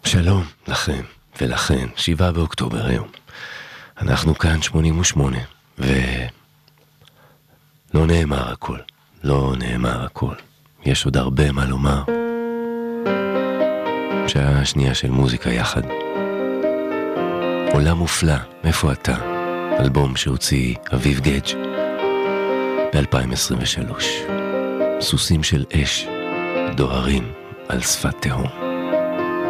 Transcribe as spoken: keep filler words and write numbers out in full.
שלום לכם ולכן, שבעה באוקטובר היום. אנחנו כאן שמונים ושמונה, ולא נאמר הכל, לא נאמר הכל. יש עוד הרבה מה לומר. שעה שנייה של מוזיקה יחד. עולם מופלא, איפה אתה? אלבום שהוציא אביב גדג' ב-אלפיים עשרים ושלוש. סוסים של אש דוהרים על שפת תהום.